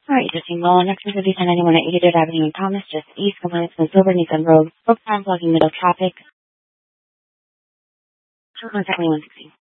All right, just well, next is 1091 at 83rd Avenue in Thomas, just east, compliance from Silver Nissan Road, book time plugging middle traffic. Contact me 116.